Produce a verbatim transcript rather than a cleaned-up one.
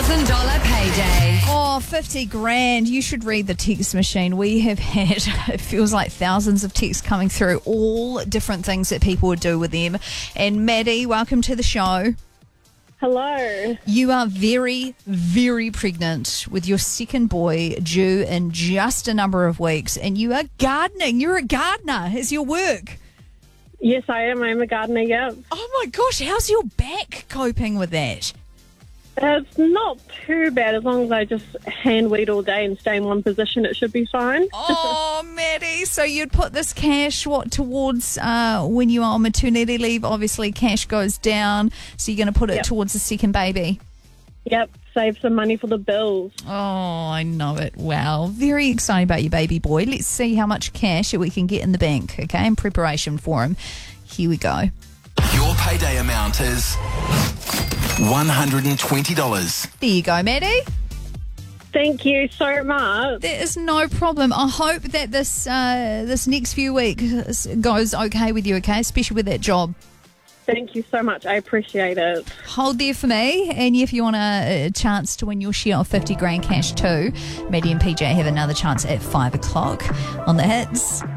thousand dollars payday. Oh, fifty grand. You should read the text machine. We have had, it feels like thousands of texts coming through, all different things that people would do with them. And Maddie, welcome to the show. Hello. You are very, very pregnant with your second boy due in just a number of weeks, and you are gardening. You're a gardener. Is your work? Yes, I am. I'm a gardener, yeah. Oh my gosh, how's your back coping with that? It's not too bad. As long as I just hand weed all day and stay in one position, it should be fine. Oh, Maddie, so you'd put this cash, what, towards uh, when you are on maternity leave? Obviously, cash goes down, so you're going to put it Yep. towards the second baby. Yep, save some money for the bills. Oh, I know it. Wow. Very excited about your baby boy. Let's see how much cash we can get in the bank, okay, in preparation for him. Here we go. Your payday amount is one hundred twenty dollars. There you go, Maddie. Thank you so much. There is no problem. I hope that this uh, this next few weeks goes okay with you, okay, especially with that job. Thank you so much. I appreciate it. Hold there for me, and if you want a, a chance to win your share of fifty grand cash too, Maddie and P J have another chance at five o'clock on the Hits.